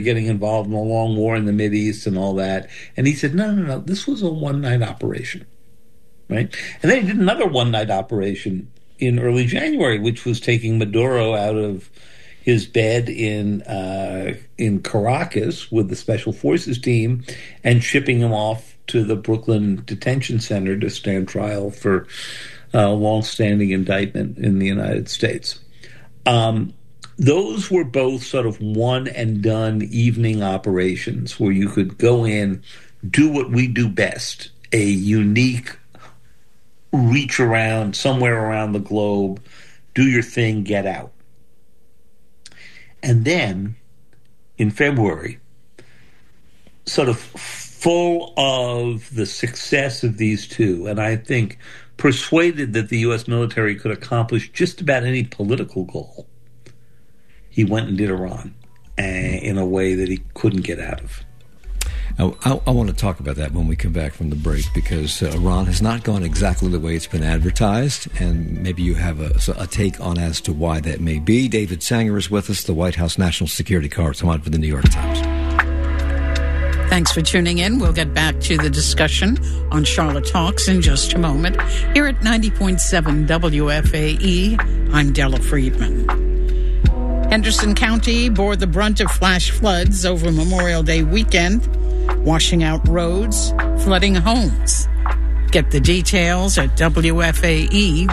getting involved in a long war in the Mideast and all that. And he said, no, this was a one-night operation, right? And then he did another one-night operation in early January, which was taking Maduro out of his bed in Caracas with the Special Forces team and shipping him off to the Brooklyn Detention Center to stand trial for a long-standing indictment in the United States. Those were both sort of one-and-done evening operations where you could go in, do what we do best, a unique reach around somewhere around the globe, do your thing, get out. And then, in February, sort of full of the success of these two, and I think persuaded that the U.S. military could accomplish just about any political goal, he went and did Iran in a way that he couldn't get out of. I want to talk about that when we come back from the break, because Iran has not gone exactly the way it's been advertised, and maybe you have a take on as to why that may be. David Sanger is with us, the White House National Security Correspondent for the New York Times. Thanks for tuning in. We'll get back to the discussion on Charlotte Talks in just a moment. Here at 90.7 WFAE, I'm Della Friedman. Henderson County bore the brunt of flash floods over Memorial Day weekend, washing out roads, flooding homes. Get the details at WFAE.org.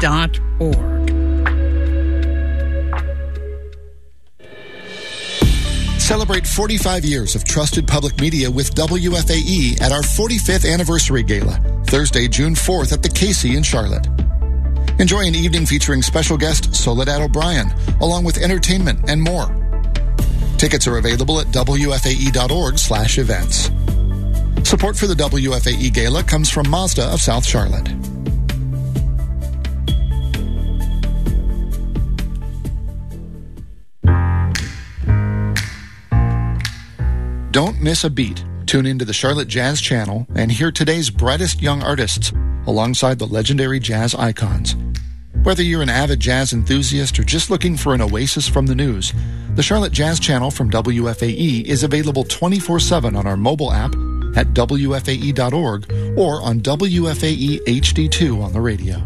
Celebrate 45 years of trusted public media with WFAE at our 45th Anniversary Gala, Thursday, June 4th at the Casey in Charlotte. Enjoy an evening featuring special guest Soledad O'Brien, along with entertainment and more. Tickets are available at WFAE.org/events. Support for the WFAE Gala comes from Mazda of South Charlotte. Don't miss a beat. Tune into the Charlotte Jazz Channel and hear today's brightest young artists alongside the legendary jazz icons. Whether you're an avid jazz enthusiast or just looking for an oasis from the news, the Charlotte Jazz Channel from WFAE is available 24/7 on our mobile app at WFAE.org or on WFAE HD2 on the radio.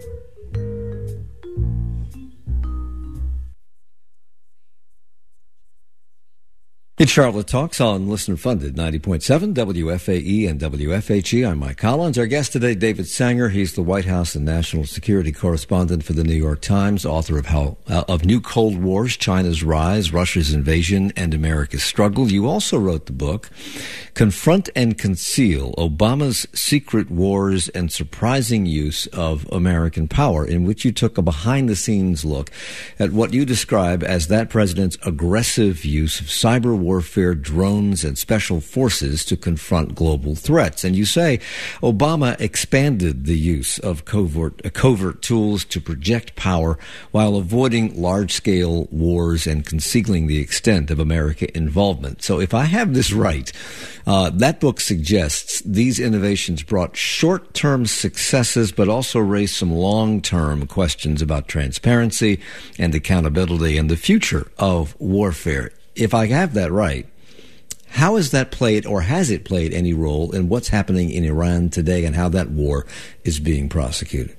It's Charlotte Talks on listener-funded 90.7 WFAE and WFHE. I'm Mike Collins. Our guest today, David Sanger. He's the White House and National Security Correspondent for the New York Times, author of New Cold Wars, China's Rise, Russia's Invasion, and America's Struggle. You also wrote the book, Confront and Conceal, Obama's Secret Wars and Surprising Use of American Power, in which you took a behind-the-scenes look at what you describe as that president's aggressive use of cyber warfare, drones, and special forces to confront global threats. And you say Obama expanded the use of covert tools to project power while avoiding large-scale wars and concealing the extent of American involvement. So if I have this right, that book suggests these innovations brought short-term successes, but also raised some long-term questions about transparency and accountability and the future of warfare. If I have that right, how has that played, or has it played any role in what's happening in Iran today and how that war is being prosecuted?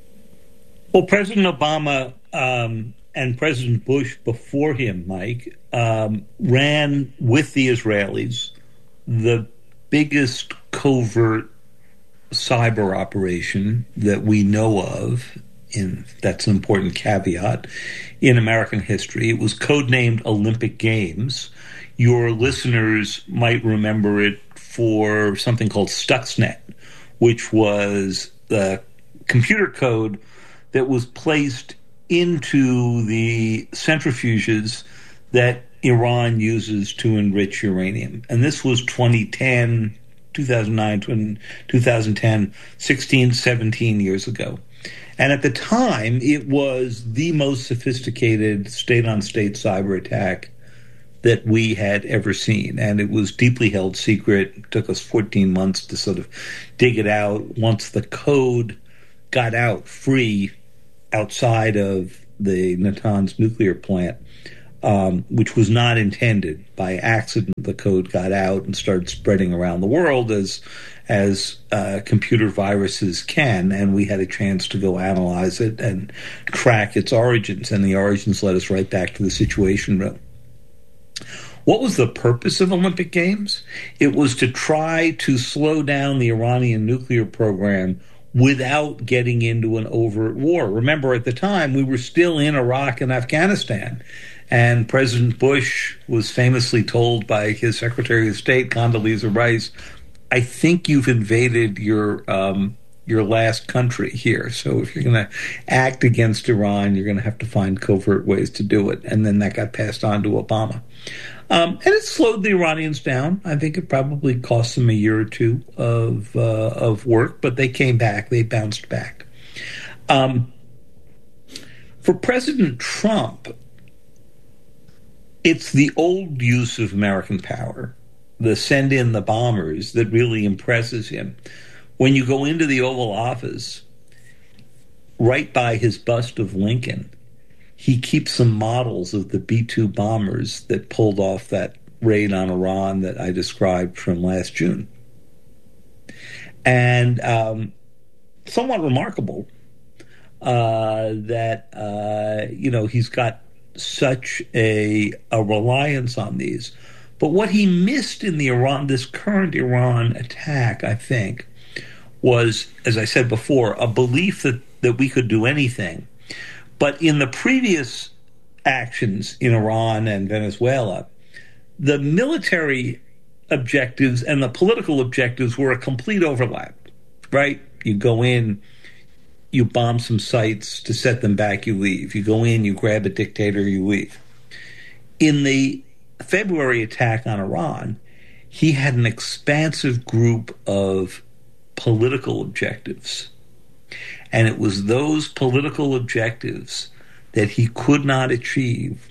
Well, President Obama and President Bush before him, Mike, ran with the Israelis the biggest covert cyber operation that we know of, that's an important caveat, in American history. It was codenamed Olympic Games. Your listeners might remember it for something called Stuxnet, which was the computer code that was placed into the centrifuges that Iran uses to enrich uranium. And this was 2010, 2009, 2010, 16, 17 years ago. And at the time, it was the most sophisticated state-on-state cyber attack that we had ever seen. And it was deeply held secret. It took us 14 months to sort of dig it out. Once the code got out free outside of the Natanz nuclear plant, which was not intended. By accident, the code got out and started spreading around the world as computer viruses can, and we had a chance to go analyze it and track its origins, and the origins led us right back to the Situation Room. What was the purpose of Olympic Games? It was to try to slow down the Iranian nuclear program without getting into an overt war. Remember, at the time, we were still in Iraq and Afghanistan, and President Bush was famously told by his Secretary of State, Condoleezza Rice, I think you've invaded your last country here. So if you're going to act against Iran, you're going to have to find covert ways to do it. And then that got passed on to Obama. And it slowed the Iranians down. I think it probably cost them a year or two of work, but they came back. They bounced back. For President Trump, it's the old use of American power, the send in the bombers, that really impresses him. When you go into the Oval Office, right by his bust of Lincoln, he keeps some models of the B-2 bombers that pulled off that raid on Iran that I described from last June. And somewhat remarkable that, he's got such a reliance on these. But what he missed in this current Iran attack, I think, was, as I said before, a belief that we could do anything. But in the previous actions in Iran and Venezuela, the military objectives and the political objectives were a complete overlap, right? You go in, you bomb some sites to set them back, you leave. You go in, you grab a dictator, you leave. In the February attack on Iran, he had an expansive group of political objectives. And it was those political objectives that he could not achieve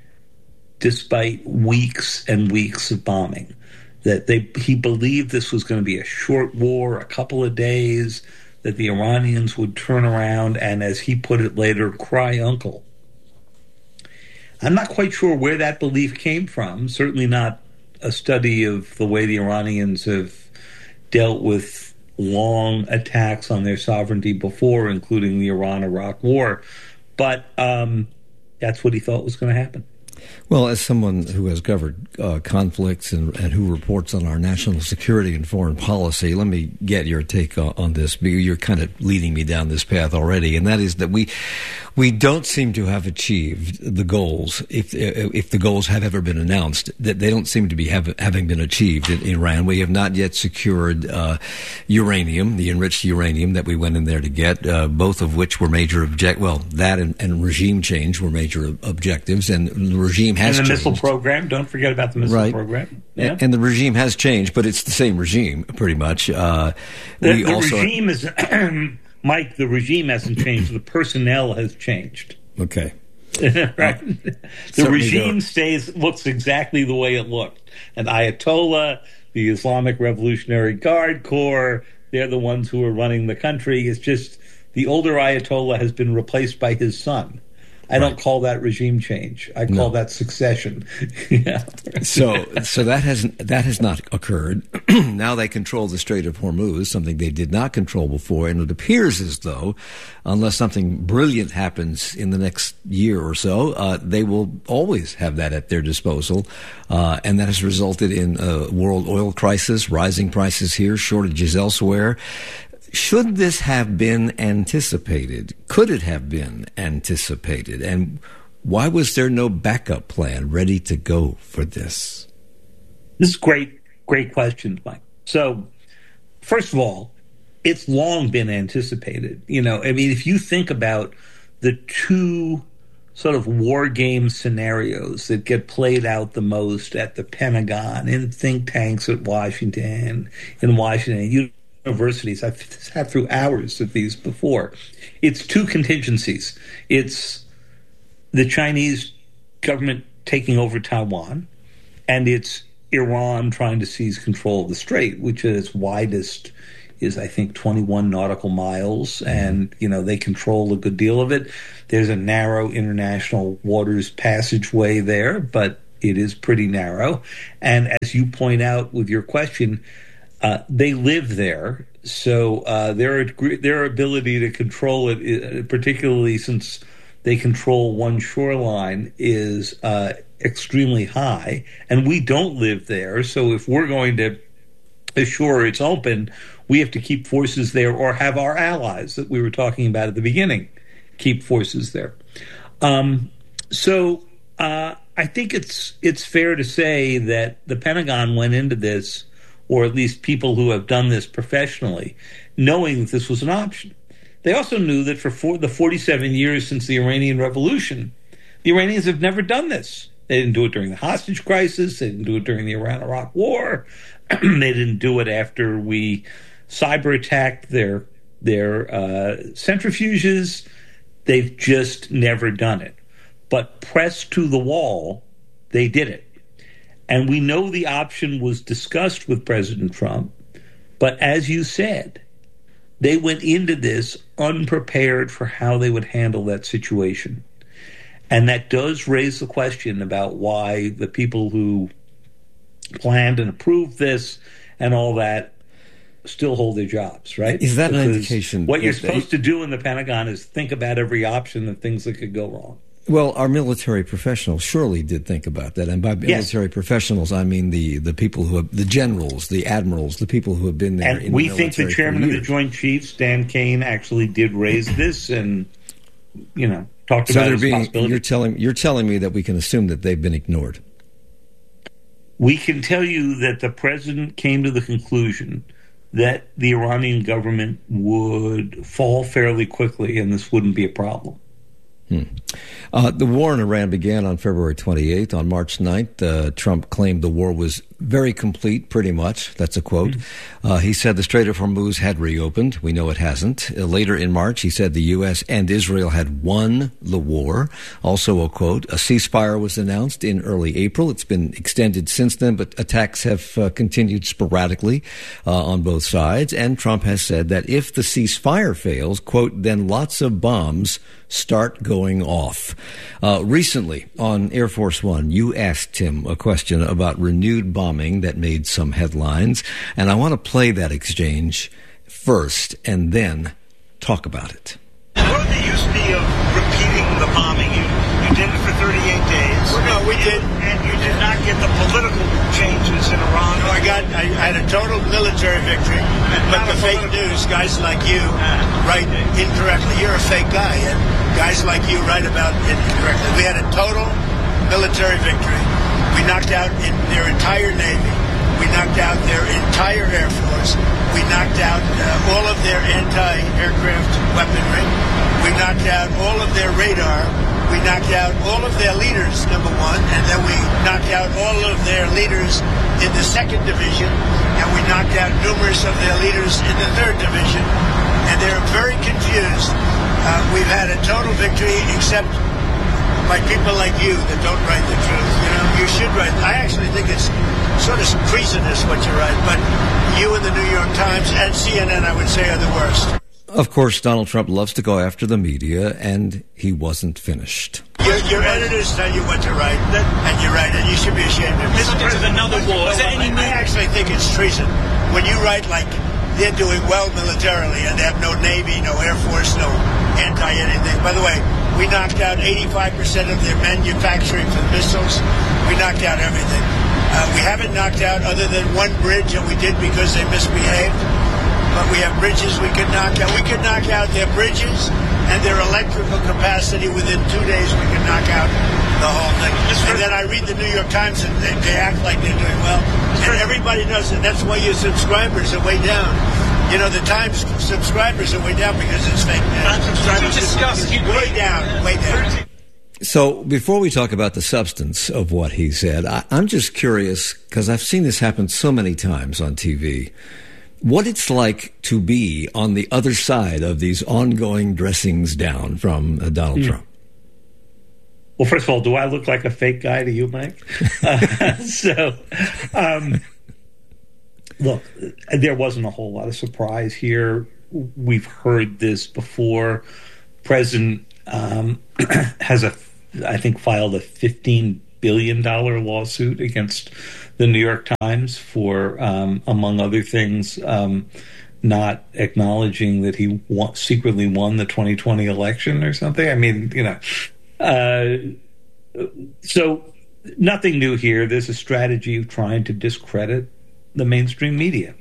despite weeks and weeks of bombing. He believed this was going to be a short war, a couple of days, that the Iranians would turn around and, as he put it later, cry uncle. I'm not quite sure where that belief came from, certainly not a study of the way the Iranians have dealt with long attacks on their sovereignty before, including the Iran-Iraq war. But that's what he thought was going to happen. Well, as someone who has covered conflicts and who reports on our national security and foreign policy, let me get your take on this. You're kind of leading me down this path already, and that is that we don't seem to have achieved the goals, if the goals have ever been announced, that they don't seem to be having been achieved in Iran. We have not yet secured uranium, the enriched uranium that we went in there to get, both of which were major that and regime change were major objectives, and the regime has changed. And the missile program, don't forget about the missile program. Yeah. And the regime has changed, but it's the same regime, pretty much. The regime is... Mike, the regime hasn't changed. The personnel has changed. Okay. Right? The regime looks exactly the way it looked. An Ayatollah, the Islamic Revolutionary Guard Corps, they're the ones who are running the country. It's just the older Ayatollah has been replaced by his son. I don't call that regime change. I call that succession. Yeah. So that has not occurred. Now they control the Strait of Hormuz, something they did not control before, and it appears as though, unless something brilliant happens in the next year or so, they will always have that at their disposal, and that has resulted in a world oil crisis, rising prices here, shortages elsewhere. Should this have been anticipated? Could it have been anticipated? And why was there no backup plan ready to go for this? This is great question, Mike. So, first of all, it's long been anticipated. If you think about the two sort of war game scenarios that get played out the most at the Pentagon, in think tanks at Washington, universities. I've sat through hours of these before. It's two contingencies. It's the Chinese government taking over Taiwan, and it's Iran trying to seize control of the strait, which is its widest is, I think, 21 nautical miles, and, they control a good deal of it. There's a narrow international waters passageway there, but it is pretty narrow. And as you point out with your question, they live there, so their ability to control it, particularly since they control one shoreline, is extremely high. And we don't live there, so if we're going to assure it's open, we have to keep forces there, or have our allies that we were talking about at the beginning keep forces there. So I think it's fair to say that the Pentagon went into this, or at least people who have done this professionally, knowing that this was an option. They also knew that for the 47 years since the Iranian Revolution, the Iranians have never done this. They didn't do it during the hostage crisis. They didn't do it during the Iran-Iraq War. They didn't do it after we cyber-attacked their centrifuges. They've just never done it. But pressed to the wall, they did it. And we know the option was discussed with President Trump, but as you said, they went into this unprepared for how they would handle that situation. And that does raise the question about why the people who planned and approved this and all that still hold their jobs, right? Is that an indication? What you're supposed to do in the Pentagon is think about every option and things that could go wrong. Well, our military professionals surely did think about that. And by military professionals, I mean the people who have, the generals, the admirals, the people who have been there. And we think the chairman of the Joint Chiefs, Dan Kane, actually did raise this and, talked about this possibility. You're telling me that we can assume that they've been ignored. We can tell you that the president came to the conclusion that the Iranian government would fall fairly quickly and this wouldn't be a problem. The war in Iran began on February 28th. On March 9th, Trump claimed the war was very complete, pretty much. That's a quote. He said the Strait of Hormuz had reopened. We know it hasn't. Later in March, he said the U.S. and Israel had won the war. Also a quote. A ceasefire was announced in early April. It's been extended since then, but attacks have continued sporadically on both sides. And Trump has said that if the ceasefire fails, quote, then lots of bombs start going off. Recently, on Air Force One, you asked him a question about renewed bombing that made some headlines, and I want to play that exchange first and then talk about it. What the use be of repeating the bombing? You did it for 38 days. No, we did. And you did not get the political changes in Iran. No, I had a total military victory. But the fake news, guys like you write incorrectly. You're a fake guy, and guys like you write about it incorrectly. We had a total military victory. We knocked out their entire Navy. We knocked out their entire Air Force. We knocked out all of their anti-aircraft weaponry. We knocked out all of their radar. We knocked out all of their leaders, number one, and then we knocked out all of their leaders in the 2nd Division, and we knocked out numerous of their leaders in the 3rd Division. And they're very confused. We've had a total victory, except by people like you that don't write the truth. You should write. I actually think it's sort of treasonous what you write, but you and the New York Times and CNN, I would say, are the worst. Of course, Donald Trump loves to go after the media, and he wasn't finished. Your editors tell you what to write, and you write it. You should be ashamed of it. Mr. President, another war. Is there any I actually think it's treason. When you write like they're doing well militarily, and they have no Navy, no Air Force, no anti-anything. By the way, we knocked out 85% of their manufacturing for the missiles. We knocked out everything. We haven't knocked out other than one bridge, and we did because they misbehaved. But we have bridges we could knock out. We could knock out their bridges and their electrical capacity. Within 2 days, we could knock out the whole thing. And then I read the New York Times, and they act like they're doing well. And everybody knows it. That's why your subscribers are way down. The Times subscribers are way down because it's fake news. Times subscribers discuss. Way down, way down. So before we talk about the substance of what he said, I'm just curious, because I've seen this happen so many times on TV, what it's like to be on the other side of these ongoing dressings down from Donald Trump. Well, first of all, do I look like a fake guy to you, Mike? Look, there wasn't a whole lot of surprise here. We've heard this before. President has I think filed a $15 billion lawsuit against the New York Times for, among other things, not acknowledging that he secretly won the 2020 election or something. I mean, so nothing new here. There's a strategy of trying to discredit the mainstream media.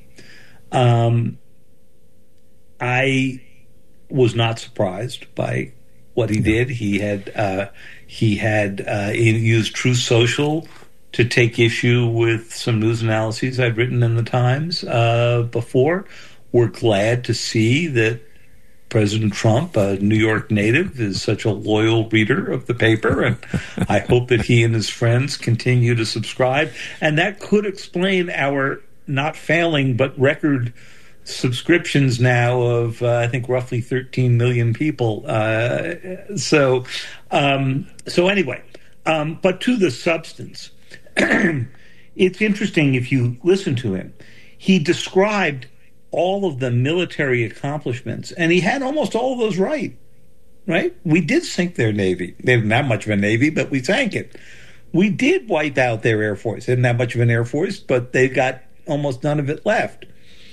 I was not surprised by what he did. He had used Truth Social to take issue with some news analyses I'd written in the Times before. We're glad to see that President Trump, a New York native, is such a loyal reader of the paper, and I hope that he and his friends continue to subscribe. And that could explain our not failing but record subscriptions now of I think roughly 13 million people. So anyway, but to the substance, it's interesting if you listen to him. He described all of the military accomplishments, and he had almost all of those right? We did sink their Navy. They didn't have much of a Navy, but we sank it. We did wipe out their Air Force. They didn't have much of an Air Force, but they got almost none of it left.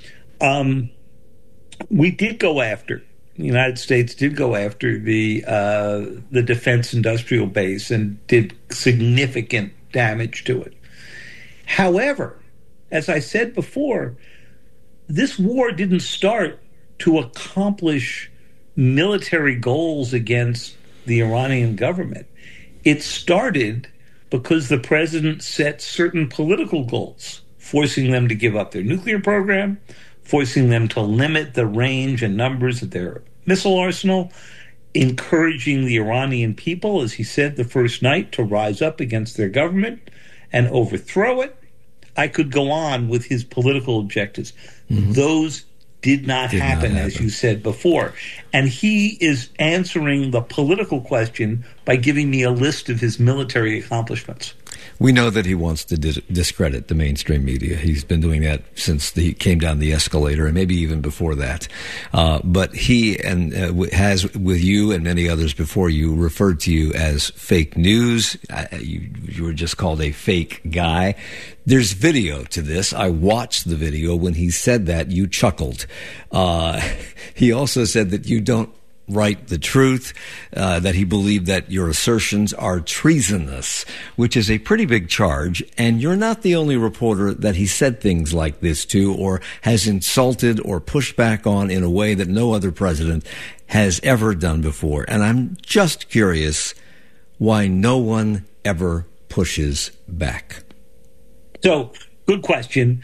We did go after, the United States did go after the defense industrial base and did significant damage to it. However, as I said before, this war didn't start to accomplish military goals against the Iranian government. It started because the president set certain political goals, forcing them to give up their nuclear program, forcing them to limit the range and numbers of their missile arsenal, encouraging the Iranian people, as he said the first night, to rise up against their government and overthrow it. I could go on with his political objectives. Mm-hmm. Those did not happen, as you said before. And he is answering the political question by giving me a list of his military accomplishments. We know that he wants to discredit the mainstream media. He's been doing that since he came down the escalator, and maybe even before that. But he has, with you and many others before you, referred to you as fake news. You were just called a fake guy. There's video to this. I watched the video. When he said that, you chuckled. He also said that you don't write the truth, that he believed that your assertions are treasonous, which is a pretty big charge. And you're not the only reporter that he said things like this to, or has insulted or pushed back on in a way that no other president has ever done before. And I'm just curious why no one ever pushes back. So, good question.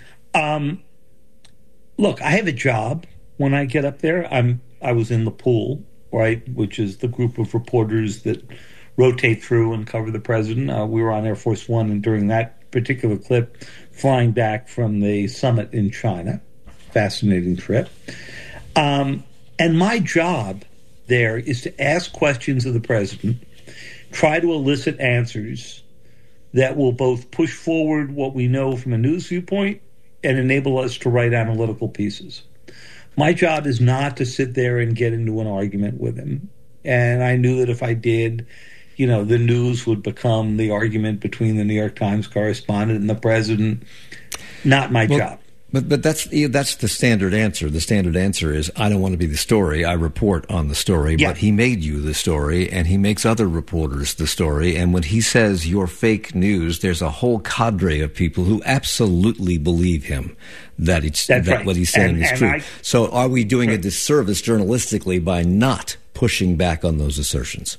Look, I have a job when I get up there. I was in the pool, right, which is the group of reporters that rotate through and cover the president. We were on Air Force One, and during that particular clip, flying back from the summit in China. Fascinating trip. And my job there is to ask questions of the president, try to elicit answers that will both push forward what we know from a news viewpoint and enable us to write analytical pieces. My job is not to sit there and get into an argument with him. And I knew that if I did, the news would become the argument between the New York Times correspondent and the president. Not my job. But that's the standard answer. The standard answer is, I don't want to be the story. I report on the story. Yeah. But he made you the story, and he makes other reporters the story. And when he says you're fake news, there's a whole cadre of people who absolutely believe him, that right. What he's saying is true. So are we doing a disservice journalistically by not pushing back on those assertions?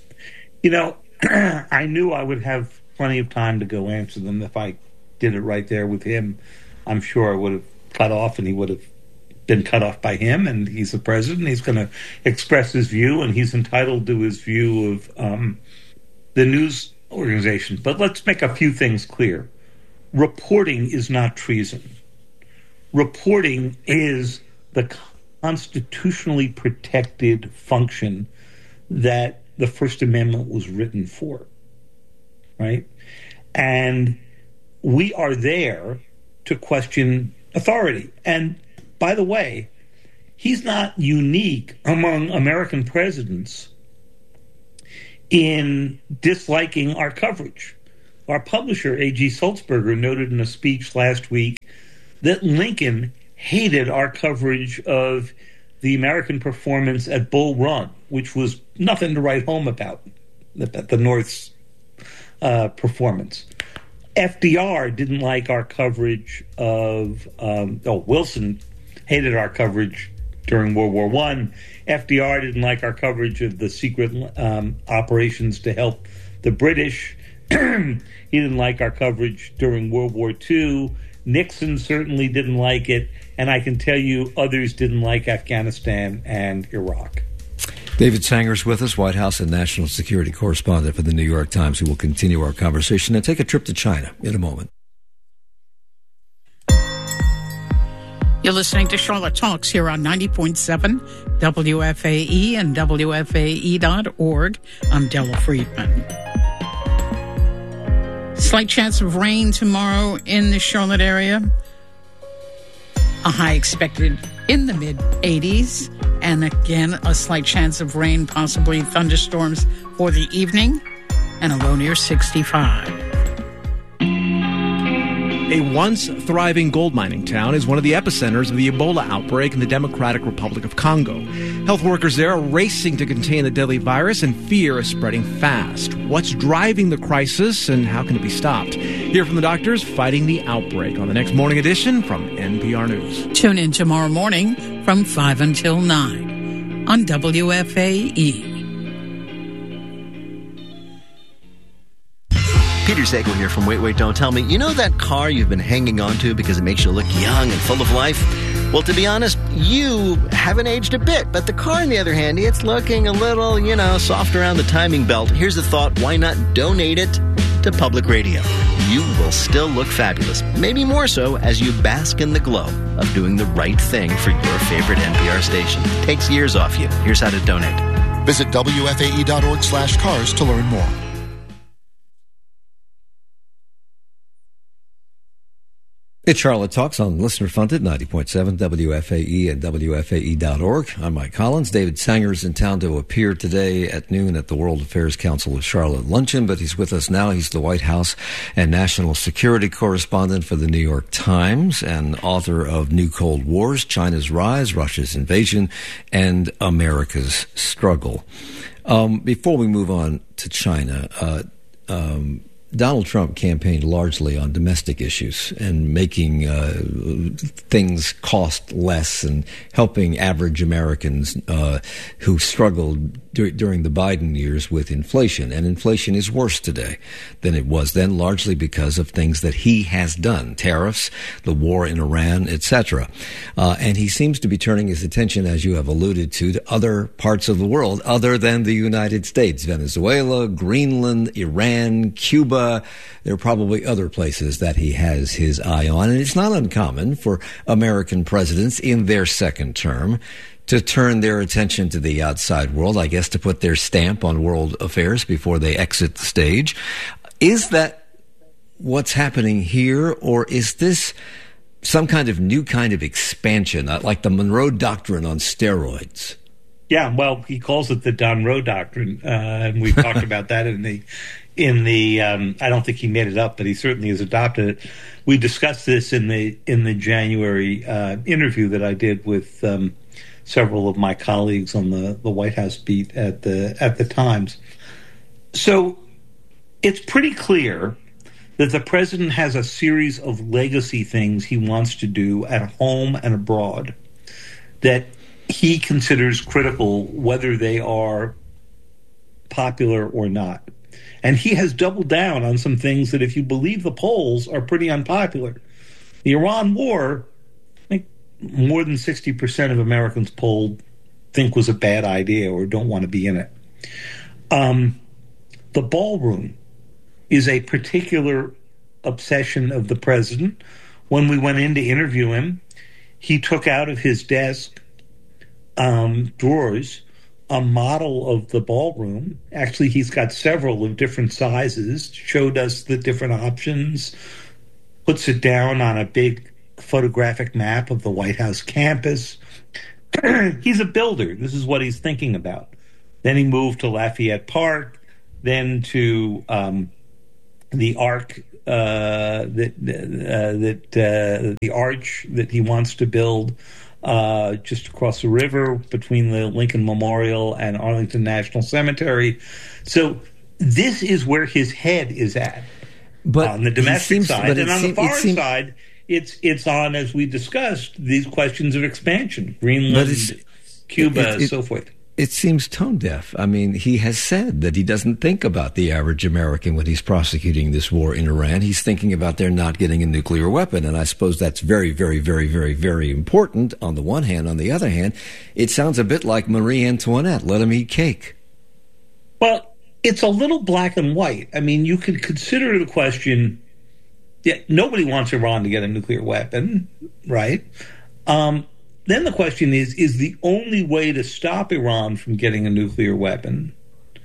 I knew I would have plenty of time to go answer them. If I did it right there with him, I'm sure I would have cut off, and he would have been cut off by him, and he's the president. He's going to express his view, and he's entitled to his view of the news organization. But let's make a few things clear. Reporting is not treason. Reporting is the constitutionally protected function that the First Amendment was written for, right? And we are there to question authority. And by the way, he's not unique among American presidents in disliking our coverage. Our publisher, A.G. Sulzberger, noted in a speech last week that Lincoln hated our coverage of the American performance at Bull Run, which was nothing to write home about the North's performance. FDR didn't like our coverage of, Wilson hated our coverage during World War I. FDR didn't like our coverage of the secret operations to help the British. He didn't like our coverage during World War II. Nixon certainly didn't like it. And I can tell you others didn't like Afghanistan and Iraq. David Sanger's with us, White House and national security correspondent for the New York Times, who will continue our conversation and take a trip to China in a moment. You're listening to Charlotte Talks here on 90.7 WFAE and WFAE.org. I'm Della Friedman. Slight chance of rain tomorrow in the Charlotte area. A high expected in the mid-80s. And again, a slight chance of rain, possibly thunderstorms for the evening. And a low near 65. A once thriving gold mining town is one of the epicenters of the Ebola outbreak in the Democratic Republic of Congo. Health workers there are racing to contain the deadly virus, and fear is spreading fast. What's driving the crisis, and how can it be stopped? Hear from the doctors fighting the outbreak on the next morning edition from NPR News. Tune in tomorrow morning from 5 until 9 on WFAE. Peter Sagal here from Wait, Wait, Don't Tell Me. You know that car you've been hanging on to because it makes you look young and full of life? Well, to be honest, you haven't aged a bit, but the car, on the other hand, it's looking a little, soft around the timing belt. Here's the thought, why not donate it to public radio? You will still look fabulous, maybe more so as you bask in the glow of doing the right thing for your favorite NPR station. It takes years off you. Here's how to donate. Visit WFAE.org/cars to learn more. It's Charlotte Talks on listener-funded 90.7 WFAE and WFAE.org. I'm Mike Collins. David Sanger is in town to appear today at noon at the World Affairs Council of Charlotte luncheon, but he's with us now. He's the White House and national security correspondent for the New York Times and author of New Cold Wars, China's Rise, Russia's Invasion, and America's Struggle. Before we move on to China, Donald Trump campaigned largely on domestic issues and making things cost less and helping average Americans who struggled during the Biden years with inflation. And inflation is worse today than it was then, largely because of things that he has done, tariffs, the war in Iran, etc. And he seems to be turning his attention, as you have alluded to other parts of the world other than the United States, Venezuela, Greenland, Iran, Cuba. There are probably other places that he has his eye on. And it's not uncommon for American presidents in their second term to turn their attention to the outside world, I guess, to put their stamp on world affairs before they exit the stage. Is that what's happening here, or is this some kind of new kind of expansion, like the Monroe Doctrine on steroids? Yeah, well, he calls it the Monroe Doctrine, and we've talked about that in the I don't think he made it up, but he certainly has adopted it. We discussed this in the January interview that I did with several of my colleagues on the White House beat at the Times. So it's pretty clear that the president has a series of legacy things he wants to do at home and abroad that he considers critical, whether they are popular or not. And he has doubled down on some things that, if you believe the polls, are pretty unpopular. The Iran war, I think more than 60% of Americans polled think was a bad idea or don't want to be in it. The ballroom is a particular obsession of the president. When we went in to interview him, he took out of his desk drawers a model of the ballroom. Actually, he's got several of different sizes, showed us the different options, puts it down on a big photographic map of the White House campus. He's a builder. This is what he's thinking about. Then he moved to Lafayette Park, then to the Arc, the arch that he wants to build just across the river between the Lincoln Memorial and Arlington National Cemetery. So this is where his head is at. But on the domestic side, and on the foreign side, it's on, as we discussed, these questions of expansion, Greenland, Cuba, and so forth. It seems tone deaf. I mean, he has said that he doesn't think about the average American when he's prosecuting this war in Iran. He's thinking about their not getting a nuclear weapon. And I suppose that's very, very, very, very, very important on the one hand. On the other hand, it sounds a bit like Marie Antoinette. Let him eat cake. Well, it's a little black and white. I mean, you could consider the question, nobody wants Iran to get a nuclear weapon, right? Then the question is the only way to stop Iran from getting a nuclear weapon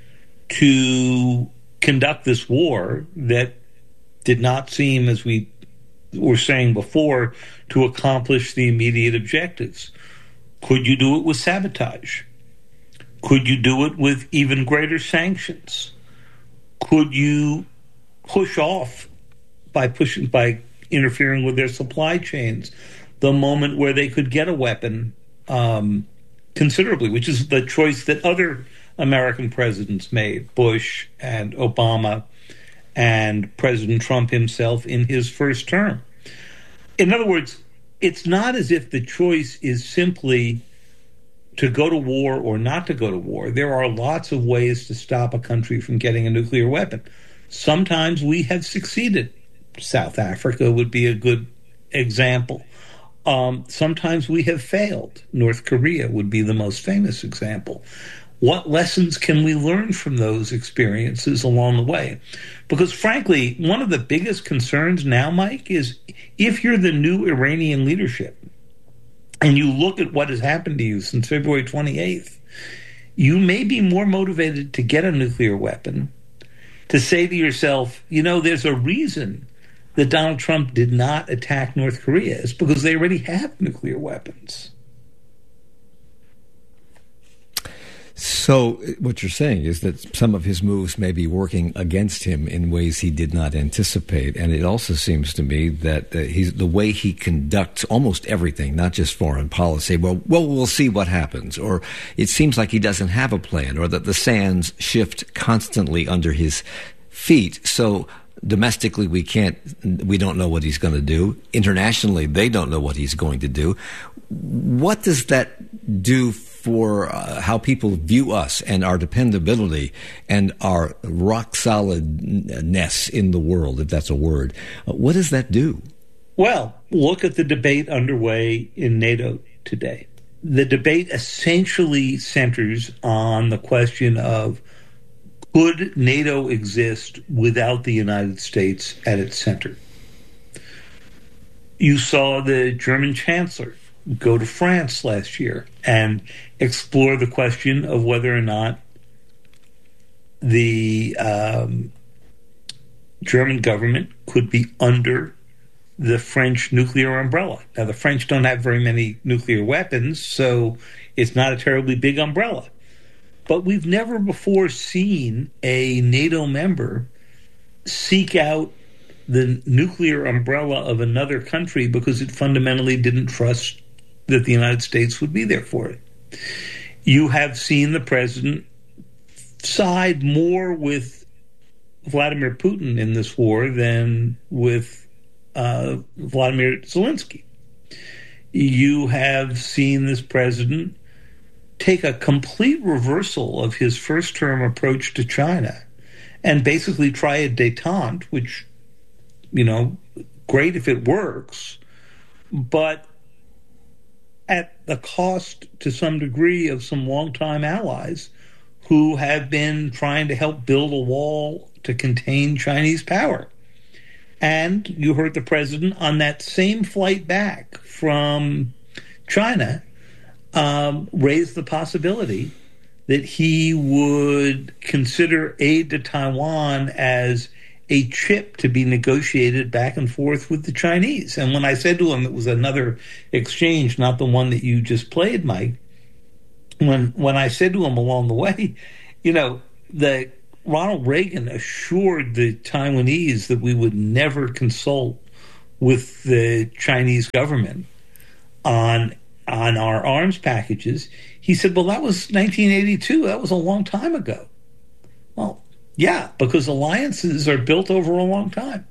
to conduct this war that did not seem, as we were saying before, to accomplish the immediate objectives? Could you do it with sabotage? Could you do it with even greater sanctions? Could you push off by interfering with their supply chains the moment where they could get a weapon considerably, which is the choice that other American presidents made, Bush and Obama and President Trump himself in his first term. In other words, it's not as if the choice is simply to go to war or not to go to war. There are lots of ways to stop a country from getting a nuclear weapon. Sometimes we have succeeded. South Africa would be a good example. Sometimes we have failed. North Korea would be the most famous example. What lessons can we learn from those experiences along the way? Because frankly, one of the biggest concerns now, Mike, is if you're the new Iranian leadership and you look at what has happened to you since February 28th, you may be more motivated to get a nuclear weapon, to say to yourself, there's a reason that Donald Trump did not attack North Korea. It's because they already have nuclear weapons. So what you're saying is that some of his moves may be working against him in ways he did not anticipate. And it also seems to me that the way he conducts almost everything, not just foreign policy, well, we'll see what happens. Or it seems like he doesn't have a plan, or that the sands shift constantly under his feet. So domestically, we don't know what he's going to do. Internationally, they don't know what he's going to do. What does that do for how people view us and our dependability and our rock solidness in the world, if that's a word? What does that do? Well, look at the debate underway in NATO today. The debate essentially centers on the question of, could NATO exist without the United States at its center? You saw the German chancellor go to France last year and explore the question of whether or not the German government could be under the French nuclear umbrella. Now, the French don't have very many nuclear weapons, so it's not a terribly big umbrella. But we've never before seen a NATO member seek out the nuclear umbrella of another country because it fundamentally didn't trust that the United States would be there for it. You have seen the president side more with Vladimir Putin in this war than with Vladimir Zelensky. You have seen this president take a complete reversal of his first-term approach to China and basically try a détente, which, great if it works, but at the cost, to some degree, of some longtime allies who have been trying to help build a wall to contain Chinese power. And you heard the president on that same flight back from China raise the possibility that he would consider aid to Taiwan as a chip to be negotiated back and forth with the Chinese. And when I said to him, it was another exchange, not the one that you just played, Mike. When I said to him along the way, that Ronald Reagan assured the Taiwanese that we would never consult with the Chinese government on our arms packages, he said, well, that was 1982. That was a long time ago. Well, yeah, because alliances are built over a long time.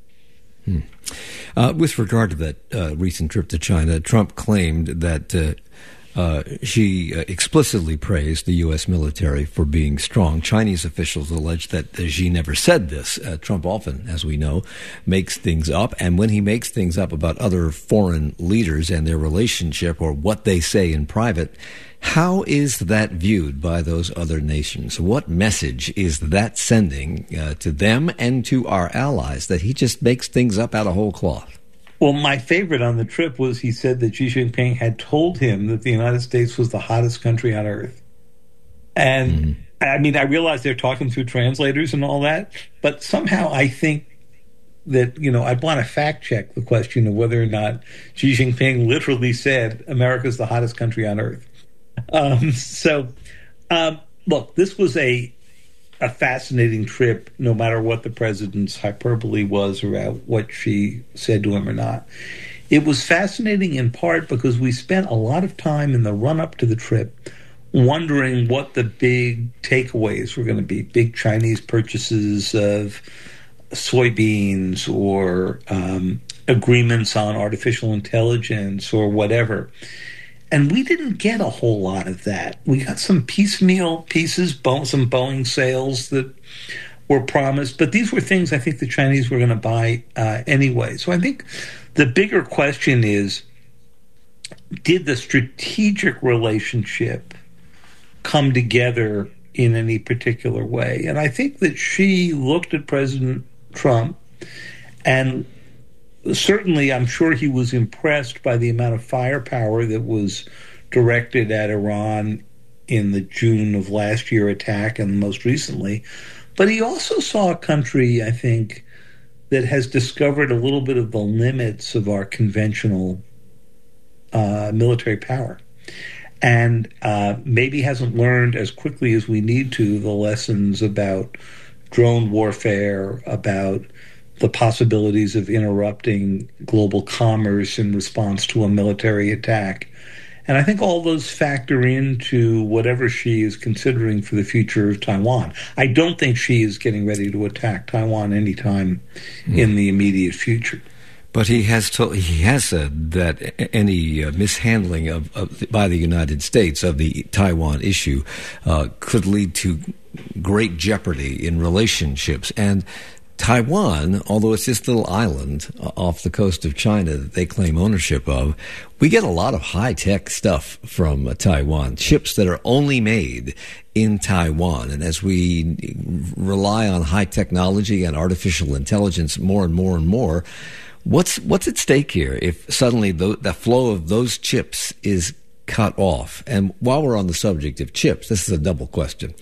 With regard to that recent trip to China, Trump claimed that she explicitly praised the U.S. military for being strong. Chinese officials allege that Xi never said this. Trump often, as we know, makes things up. And when he makes things up about other foreign leaders and their relationship or what they say in private, how is that viewed by those other nations? What message is that sending to them and to our allies that he just makes things up out of whole cloth? Well, my favorite on the trip was he said that Xi Jinping had told him that the United States was the hottest country on earth. And I mean, I realize they're talking through translators and all that, but somehow I think that, I'd want to fact check the question of whether or not Xi Jinping literally said America's the hottest country on earth. Look, this was a fascinating trip, no matter what the president's hyperbole was about what she said to him or not. It was fascinating in part because we spent a lot of time in the run-up to the trip wondering what the big takeaways were going to be, big Chinese purchases of soybeans or agreements on artificial intelligence or whatever. And we didn't get a whole lot of that. We got some piecemeal pieces, some Boeing sales that were promised, but these were things I think the Chinese were going to buy anyway. So I think the bigger question is, did the strategic relationship come together in any particular way? And I think that she looked at President Trump, and certainly I'm sure he was impressed by the amount of firepower that was directed at Iran in the June of last year attack and most recently. But he also saw a country, I think, that has discovered a little bit of the limits of our conventional military power. And maybe hasn't learned as quickly as we need to the lessons about drone warfare, about the possibilities of interrupting global commerce in response to a military attack. And I think all those factor into whatever she is considering for the future of Taiwan. I don't think she is getting ready to attack Taiwan anytime in the immediate future. But he has said that any mishandling by the United States of the Taiwan issue could lead to great jeopardy in relationships. And Taiwan, although it's this little island off the coast of China that they claim ownership of, we get a lot of high-tech stuff from Taiwan, chips that are only made in Taiwan. And as we rely on high technology and artificial intelligence more and more and more, what's at stake here if suddenly the flow of those chips is cut off? And while we're on the subject of chips, this is a double question.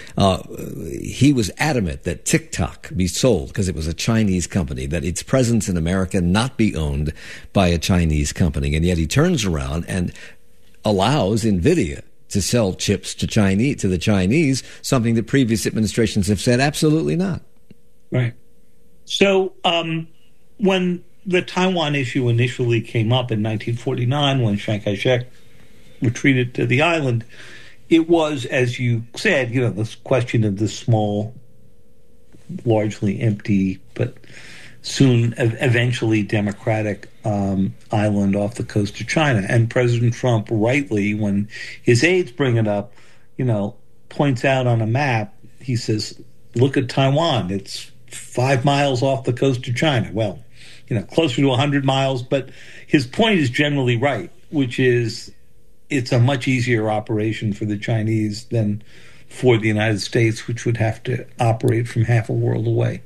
He was adamant that TikTok be sold because it was a Chinese company, that its presence in America not be owned by a Chinese company. And yet he turns around and allows NVIDIA to sell chips to the Chinese, something that previous administrations have said absolutely not. Right. So when the Taiwan issue initially came up in 1949, when Chiang Kai-shek retreated to the island, it was, as you said, this question of the small, largely empty, but soon eventually democratic island off the coast of China. And President Trump, rightly, when his aides bring it up, points out on a map, he says, look at Taiwan. It's 5 miles off the coast of China. Well, closer to 100 miles, but his point is generally right, which is it's a much easier operation for the Chinese than for the United States, which would have to operate from half a world away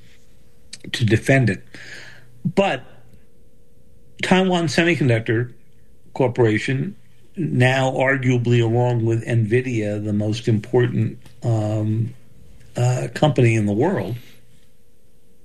to defend it. But Taiwan Semiconductor Corporation, now arguably along with NVIDIA, the most important company in the world,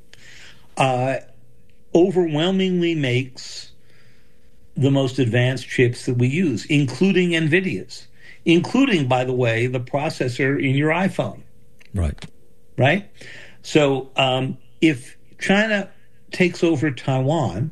overwhelmingly makes the most advanced chips that we use, including NVIDIA's, including, by the way, the processor in your iPhone. Right? So if China takes over Taiwan,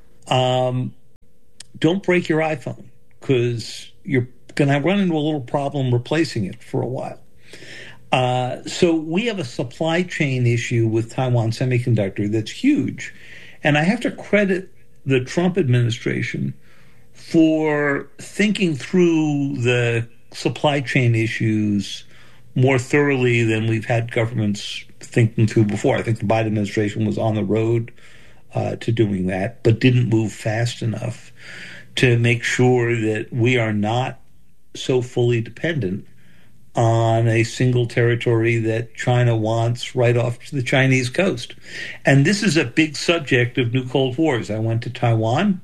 don't break your iPhone, because you're going to run into a little problem replacing it for a while. So we have a supply chain issue with Taiwan Semiconductor that's huge. And I have to credit the Trump administration for thinking through the supply chain issues more thoroughly than we've had governments think them through before. I think the Biden administration was on the road to doing that, but didn't move fast enough to make sure that we are not so fully dependent on a single territory that China wants right off to the Chinese coast. And this is a big subject of new Cold Wars. I went to Taiwan.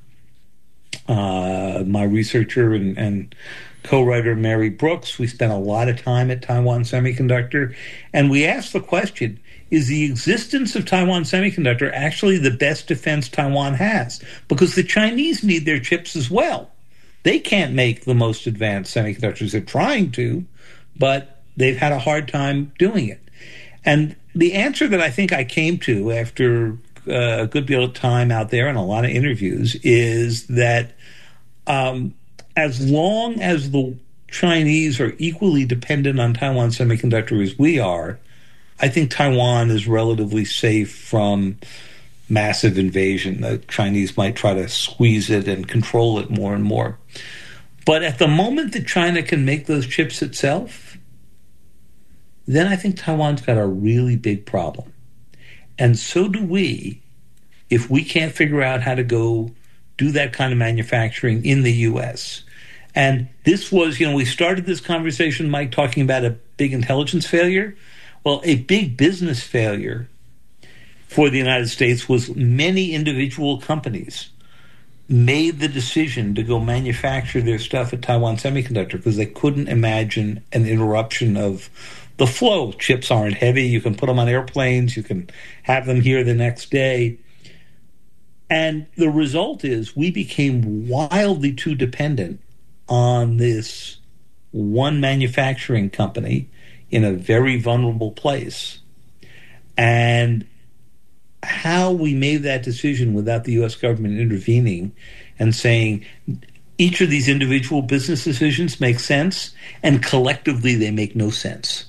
My researcher and co-writer Mary Brooks, we spent a lot of time at Taiwan Semiconductor, and we asked the question, is the existence of Taiwan Semiconductor actually the best defense Taiwan has? Because the Chinese need their chips as well. They can't make the most advanced semiconductors. They're trying to, but they've had a hard time doing it. And the answer that I think I came to after a good deal of time out there and a lot of interviews is that as long as the Chinese are equally dependent on Taiwan Semiconductor as we are, I think Taiwan is relatively safe from massive invasion. The Chinese might try to squeeze it and control it more and more. But at the moment that China can make those chips itself, then I think Taiwan's got a really big problem. And so do we if we can't figure out how to go do that kind of manufacturing in the U.S. And this was, we started this conversation, Mike, talking about a big intelligence failure. Well, a big business failure for the United States was many individual companies made the decision to go manufacture their stuff at Taiwan Semiconductor because they couldn't imagine an interruption of the flow. Chips aren't heavy. You can put them on airplanes. You can have them here the next day. And the result is we became wildly too dependent on this one manufacturing company in a very vulnerable place. And how we made that decision without the U.S. government intervening and saying each of these individual business decisions make sense, and collectively they make no sense.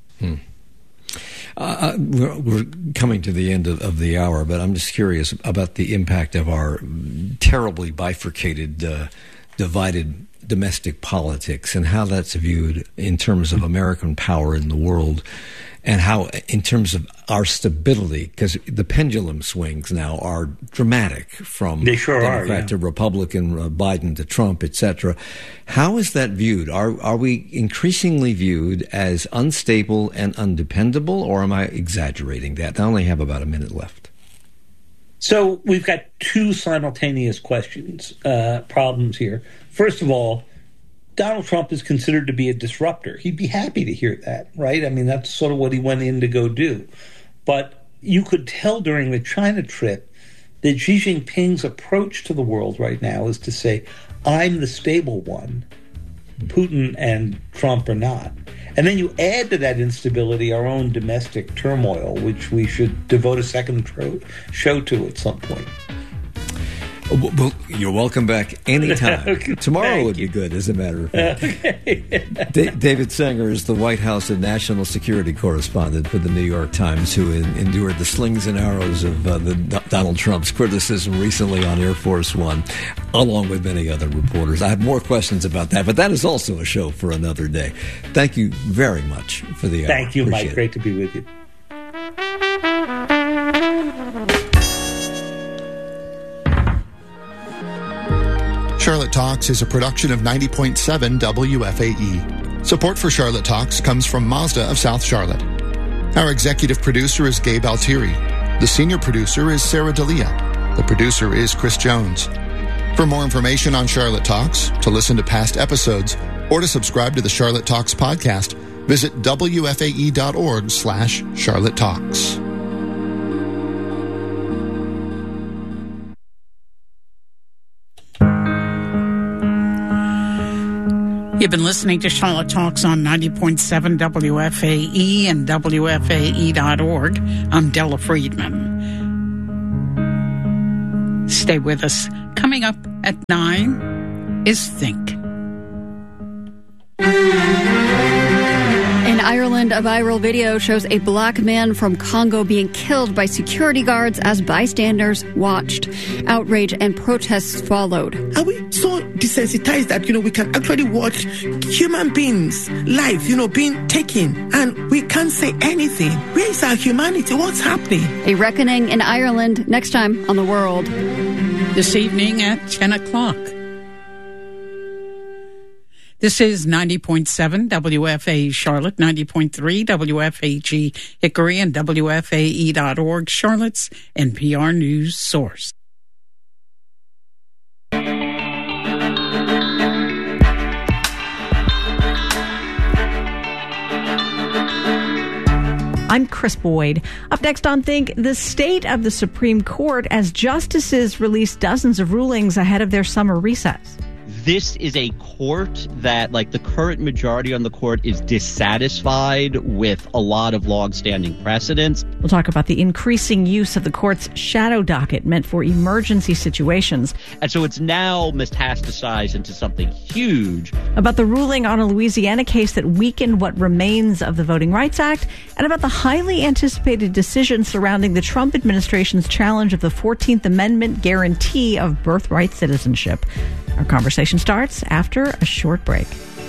We're coming to the end of the hour, but I'm just curious about the impact of our terribly bifurcated, divided domestic politics and how that's viewed in terms of American power in the world, and how in terms of our stability, because the pendulum swings now are dramatic from Democrat to Republican, Biden to Trump, etc. How is that viewed? Are we increasingly viewed as unstable and undependable, or am I exaggerating that? I only have about a minute left. So we've got two simultaneous problems here. First of all, Donald Trump is considered to be a disruptor. He'd be happy to hear that, right? I mean, that's sort of what he went in to go do. But you could tell during the China trip that Xi Jinping's approach to the world right now is to say, I'm the stable one. Putin and Trump are not. And then you add to that instability our own domestic turmoil, which we should devote a second show to at some point. Well, you're welcome back anytime. Okay, tomorrow would be good, as a matter of fact. Okay. David Sanger is the White House and national security correspondent for the New York Times, who endured the slings and arrows of Donald Trump's criticism recently on Air Force One, along with many other reporters. I have more questions about that, but that is also a show for another day. Thank you very much for the hour. Thank you, Mike. Great to be with you. Charlotte Talks is a production of 90.7 WFAE. Support for Charlotte Talks comes from Mazda of South Charlotte. Our executive producer is Gabe Altieri. The senior producer is Sarah D'Elia. The producer is Chris Jones. For more information on Charlotte Talks, to listen to past episodes, or to subscribe to the Charlotte Talks podcast, visit WFAE.org/Charlotte Talks. You've been listening to Charlotte Talks on 90.7 WFAE and WFAE.org. I'm Della Friedman. Stay with us. Coming up at 9 is Think. In Ireland, a viral video shows a black man from Congo being killed by security guards as bystanders watched. Outrage and protests followed. Are we so desensitized that, we can actually watch human beings' life, being taken, and we can't say anything? Where is our humanity? What's happening? A reckoning in Ireland next time on The World. This evening at 10 o'clock. This is 90.7 WFAE Charlotte, 90.3 WFAG Hickory, and WFAE.org Charlotte's NPR News source. I'm Chris Boyd. Up next on Think, the state of the Supreme Court as justices release dozens of rulings ahead of their summer recess. This is a court that, like the current majority on the court, is dissatisfied with a lot of long-standing precedents. We'll talk about the increasing use of the court's shadow docket meant for emergency situations. And so it's now metastasized into something huge. About the ruling on a Louisiana case that weakened what remains of the Voting Rights Act, and about the highly anticipated decision surrounding the Trump administration's challenge of the 14th Amendment guarantee of birthright citizenship. Our conversation starts after a short break.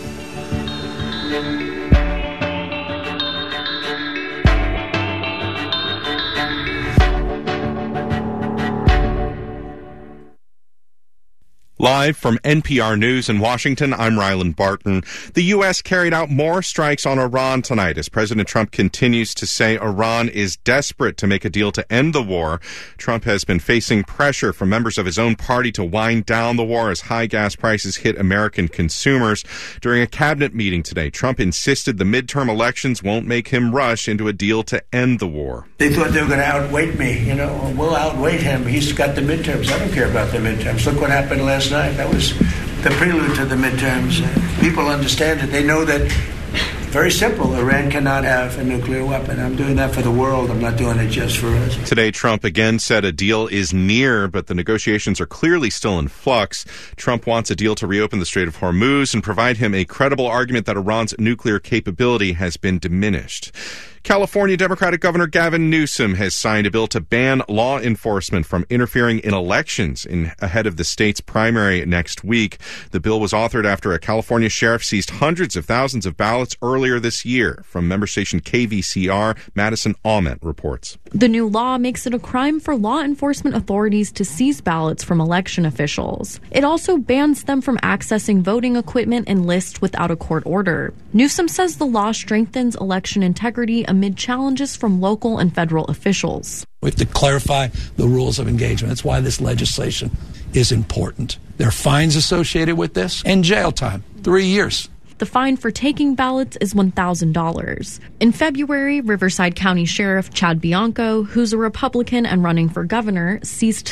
Live from NPR News in Washington, I'm Ryland Barton. The U.S. carried out more strikes on Iran tonight as President Trump continues to say Iran is desperate to make a deal to end the war. Trump has been facing pressure from members of his own party to wind down the war as high gas prices hit American consumers. During a cabinet meeting today, Trump insisted the midterm elections won't make him rush into a deal to end the war. They thought they were going to outweight me. We'll outweight him. He's got the midterms. I don't care about the midterms. Look what happened last night. That was the prelude to the midterms. People understand it. They know that, very simple, Iran cannot have a nuclear weapon. I'm doing that for the world. I'm not doing it just for us. Today, Trump again said a deal is near, but the negotiations are clearly still in flux. Trump wants a deal to reopen the Strait of Hormuz and provide him a credible argument that Iran's nuclear capability has been diminished. California Democratic Governor Gavin Newsom has signed a bill to ban law enforcement from interfering in elections ahead of the state's primary next week. The bill was authored after a California sheriff seized hundreds of thousands of ballots earlier this year. From member station KVCR, Madison Aument reports. The new law makes it a crime for law enforcement authorities to seize ballots from election officials. It also bans them from accessing voting equipment and lists without a court order. Newsom says the law strengthens election integrity amid challenges from local and federal officials. We have to clarify the rules of engagement. That's why this legislation is important. There are fines associated with this and jail time, 3 years. The fine for taking ballots is $1,000. In February, Riverside County Sheriff Chad Bianco, who's a Republican and running for governor, seized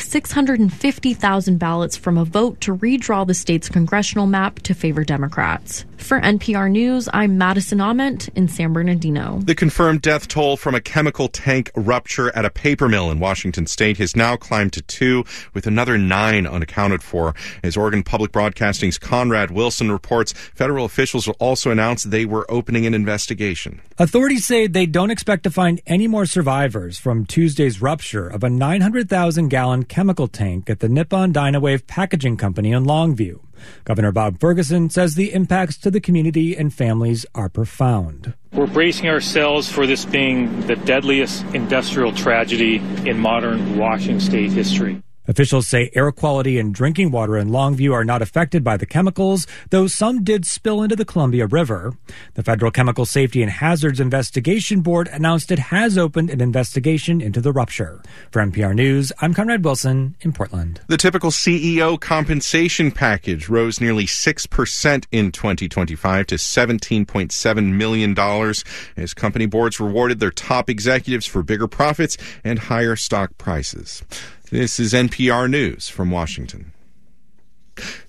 650,000 ballots from a vote to redraw the state's congressional map to favor Democrats. For NPR News, I'm Madison Aument in San Bernardino. The confirmed death toll from a chemical tank rupture at a paper mill in Washington state has now climbed to 2, with another 9 unaccounted for. As Oregon Public Broadcasting's Conrad Wilson reports, federal officials will also announce they were opening an investigation. Authorities say they don't expect to find any more survivors from Tuesday's rupture of a 900,000-gallon chemical tank at the Nippon Dynawave Packaging Company in Longview. Governor Bob Ferguson says the impacts to the community and families are profound. We're bracing ourselves for this being the deadliest industrial tragedy in modern Washington state history. Officials say air quality and drinking water in Longview are not affected by the chemicals, though some did spill into the Columbia River. The Federal Chemical Safety and Hazards Investigation Board announced it has opened an investigation into the rupture. For NPR News, I'm Conrad Wilson in Portland. The typical CEO compensation package rose nearly 6% in 2025 to $17.7 million as company boards rewarded their top executives for bigger profits and higher stock prices. This is NPR News from Washington.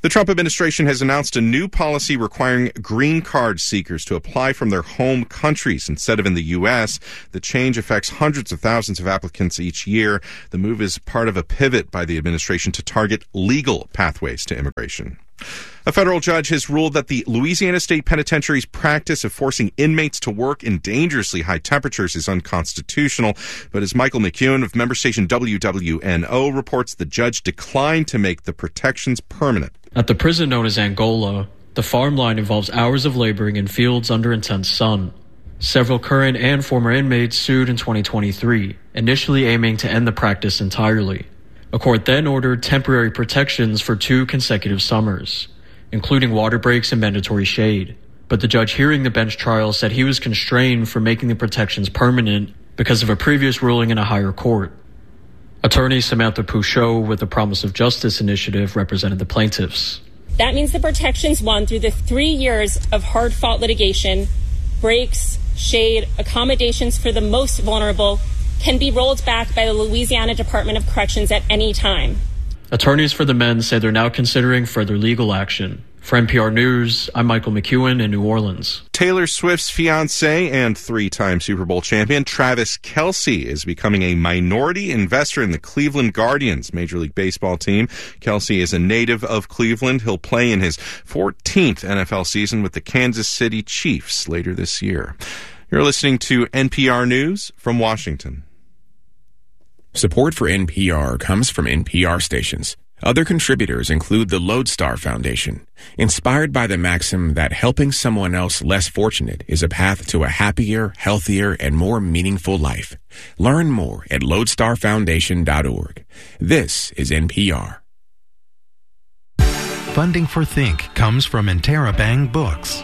The Trump administration has announced a new policy requiring green card seekers to apply from their home countries instead of in the U.S. The change affects hundreds of thousands of applicants each year. The move is part of a pivot by the administration to target legal pathways to immigration. A federal judge has ruled that the Louisiana State Penitentiary's practice of forcing inmates to work in dangerously high temperatures is unconstitutional. But as Michael McEwen of member station WWNO reports, the judge declined to make the protections permanent. At the prison known as Angola, the farm line involves hours of laboring in fields under intense sun. Several current and former inmates sued in 2023, initially aiming to end the practice entirely. A court then ordered temporary protections for 2 consecutive summers, including water breaks and mandatory shade. But the judge hearing the bench trial said he was constrained from making the protections permanent because of a previous ruling in a higher court. Attorney Samantha Pouchot with the Promise of Justice Initiative represented the plaintiffs. That means the protections won through the 3 years of hard-fought litigation, breaks, shade, accommodations for the most vulnerable, can be rolled back by the Louisiana Department of Corrections at any time. Attorneys for the men say they're now considering further legal action. For NPR News, I'm Michael McEwen in New Orleans. Taylor Swift's fiancé and 3-time Super Bowl champion Travis Kelce is becoming a minority investor in the Cleveland Guardians Major League Baseball team. Kelce is a native of Cleveland. He'll play in his 14th NFL season with the Kansas City Chiefs later this year. You're listening to NPR News from Washington. Support for NPR comes from NPR stations. Other contributors include the Lodestar Foundation, inspired by the maxim that helping someone else less fortunate is a path to a happier, healthier, and more meaningful life. Learn more at lodestarfoundation.org. This is NPR. Funding for Think comes from Interabang Books.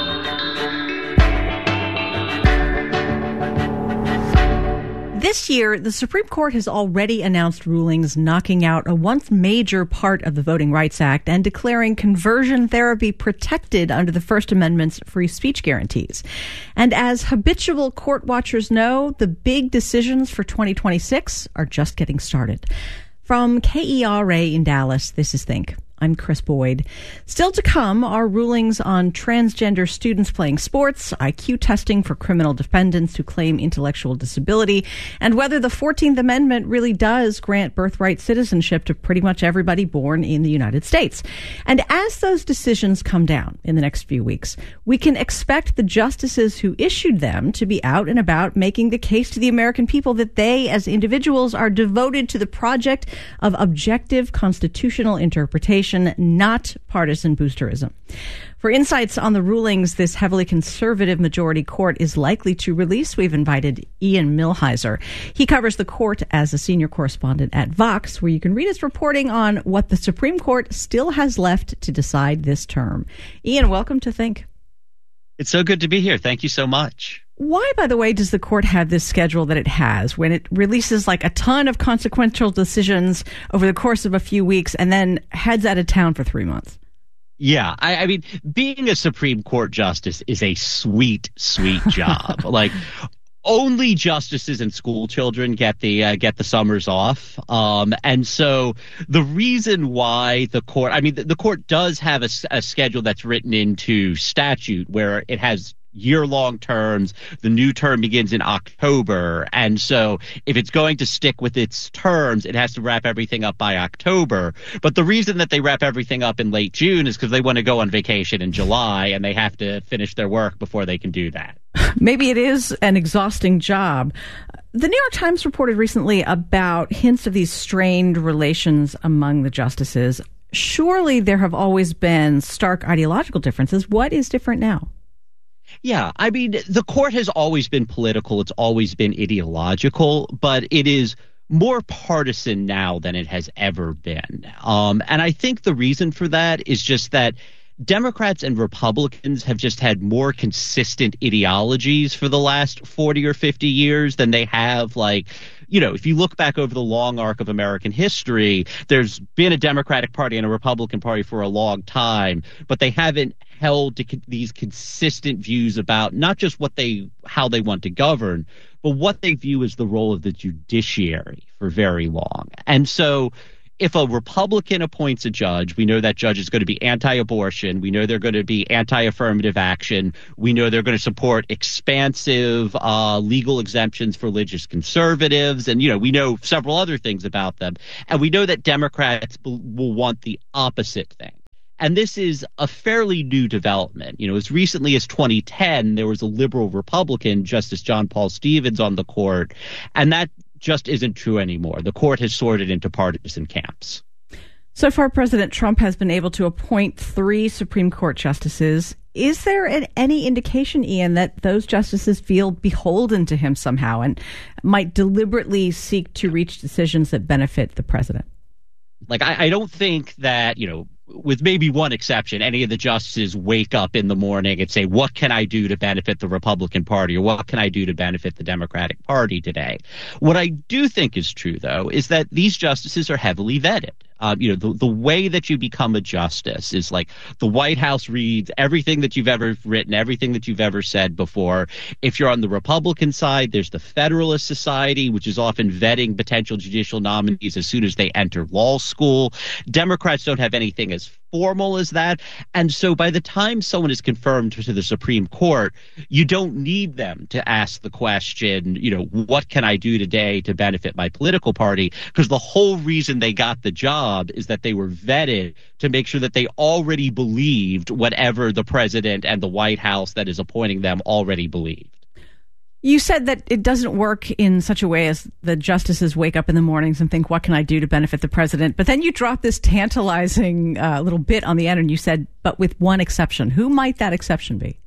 This year, the Supreme Court has already announced rulings knocking out a once major part of the Voting Rights Act and declaring conversion therapy protected under the First Amendment's free speech guarantees. And as habitual court watchers know, the big decisions for 2026 are just getting started. From KERA in Dallas, this is Think. I'm Chris Boyd. Still to come are rulings on transgender students playing sports, IQ testing for criminal defendants who claim intellectual disability, and whether the 14th Amendment really does grant birthright citizenship to pretty much everybody born in the United States. And as those decisions come down in the next few weeks, we can expect the justices who issued them to be out and about making the case to the American people that they, as individuals, are devoted to the project of objective constitutional interpretation, not partisan boosterism. For insights on the rulings this heavily conservative majority court is likely to release, we've invited Ian Millhiser. He covers the court as a senior correspondent at Vox, where you can read his reporting on what the Supreme Court still has left to decide this term. Ian, welcome to Think. It's so good to be here. Thank you so much. Why, by the way, does the court have this schedule that it has when it releases like a ton of consequential decisions over the course of a few weeks and then heads out of town for 3 months? Yeah, I mean, being a Supreme Court justice is a sweet, sweet job. Like, only justices and school children get the summers off. And so the reason why the court does have a schedule that's written into statute where it has year-long terms. The new term begins in October. And so if it's going to stick with its terms, it has to wrap everything up by October. But the reason that they wrap everything up in late June is because they want to go on vacation in July and they have to finish their work before they can do that. Maybe it is an exhausting job. The New York Times reported recently about hints of these strained relations among the justices. Surely there have always been stark ideological differences. What is different now? Yeah, I mean, the court has always been political. It's always been ideological, but it is more partisan now than it has ever been. And I think the reason for that is just that Democrats and Republicans have just had more consistent ideologies for the last 40 or 50 years than they have, like, you know, if you look back over the long arc of American history, there's been a Democratic Party and a Republican Party for a long time, but they haven't held to these consistent views about not just how they want to govern, but what they view as the role of the judiciary for very long. And so if a Republican appoints a judge, we know that judge is going to be anti-abortion. We know they're going to be anti-affirmative action. We know they're going to support expansive legal exemptions for religious conservatives. And, we know several other things about them. And we know that Democrats will want the opposite thing. And this is a fairly new development. As recently as 2010, there was a liberal Republican, Justice John Paul Stevens, on the court. And that just isn't true anymore. The court has sorted into partisan camps. So far, President Trump has been able to appoint 3 Supreme Court justices. Is there any indication, Ian, that those justices feel beholden to him somehow and might deliberately seek to reach decisions that benefit the president? I don't think that, with maybe one exception, any of the justices wake up in the morning and say, what can I do to benefit the Republican Party, or what can I do to benefit the Democratic Party today? What I do think is true, though, is that these justices are heavily vetted. The way that you become a justice is like the White House reads everything that you've ever written, everything that you've ever said before. If you're on the Republican side, there's the Federalist Society, which is often vetting potential judicial nominees as soon as they enter law school. Democrats don't have anything as formal as that. And so by the time someone is confirmed to the Supreme Court, you don't need them to ask the question, what can I do today to benefit my political party? Because the whole reason they got the job is that they were vetted to make sure that they already believed whatever the president and the White House that is appointing them already believed. You said that it doesn't work in such a way as the justices wake up in the mornings and think, what can I do to benefit the president? But then you dropped this tantalizing little bit on the end and you said, but with one exception. Who might that exception be?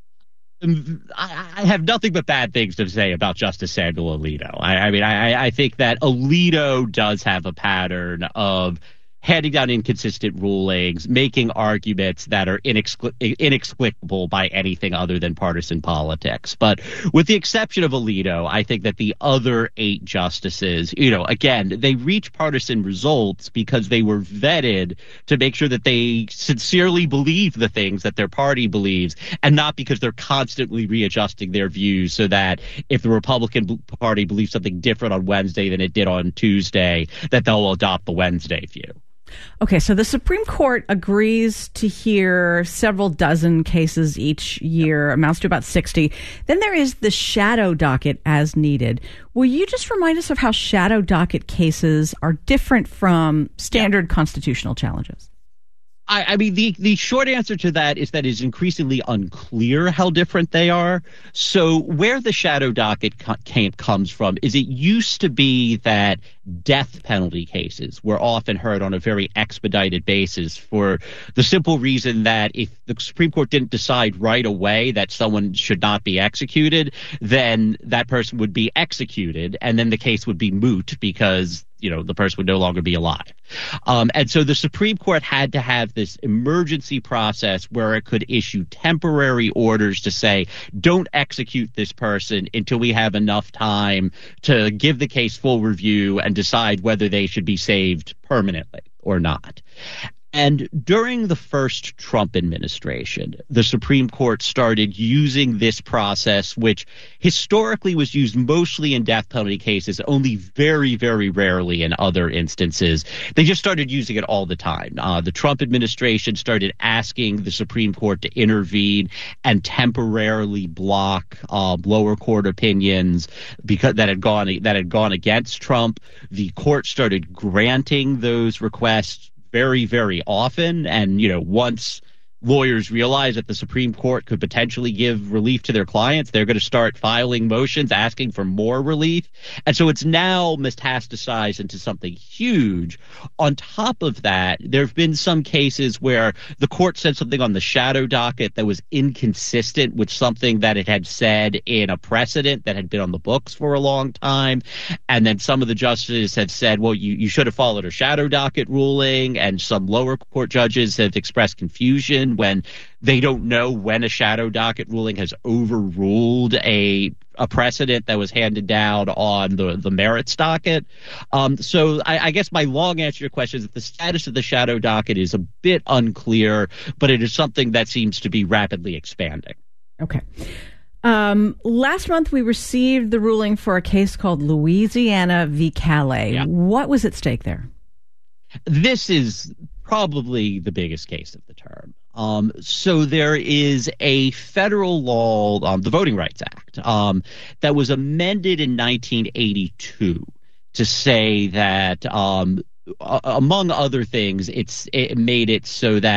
I have nothing but bad things to say about Justice Samuel Alito. I think that Alito does have a pattern of handing down inconsistent rulings, making arguments that are inexplicable by anything other than partisan politics. But with the exception of Alito, I think that the other 8 justices, again, they reach partisan results because they were vetted to make sure that they sincerely believe the things that their party believes, and not because they're constantly readjusting their views so that if the Republican Party believes something different on Wednesday than it did on Tuesday, that they'll adopt the Wednesday view. Okay, so the Supreme Court agrees to hear several dozen cases each year, amounts to about 60. Then there is the shadow docket as needed. Will you just remind us of how shadow docket cases are different from standard constitutional challenges? The short answer to that is that it's increasingly unclear how different they are. So where the shadow docket comes from is it used to be that death penalty cases were often heard on a very expedited basis for the simple reason that if the Supreme Court didn't decide right away that someone should not be executed, then that person would be executed, and then the case would be moot because the person would no longer be alive. And so the Supreme Court had to have this emergency process where it could issue temporary orders to say, don't execute this person until we have enough time to give the case full review and decide whether they should be saved permanently or not. And during the first Trump administration, the Supreme Court started using this process, which historically was used mostly in death penalty cases, only very, very rarely in other instances. They just started using it all the time. The Trump administration started asking the Supreme Court to intervene and temporarily block lower court opinions because that had gone against Trump. The court started granting those requests very, very often. And, once lawyers realize that the Supreme Court could potentially give relief to their clients, they're going to start filing motions asking for more relief. And so it's now metastasized into something huge. On top of that, there have been some cases where the court said something on the shadow docket that was inconsistent with something that it had said in a precedent that had been on the books for a long time. And then some of the justices have said, well, you should have followed a shadow docket ruling. And some lower court judges have expressed confusion when they don't know when a shadow docket ruling has overruled a precedent that was handed down on the merits docket. So I guess my long answer to your question is that the status of the shadow docket is a bit unclear, but it is something that seems to be rapidly expanding. Okay. Last month, we received the ruling for a case called Louisiana v. Calais. Yeah. What was at stake there? This is probably the biggest case of the term. So there is a federal law, the Voting Rights Act, that was amended in 1982 to say that, among other things, it made it so that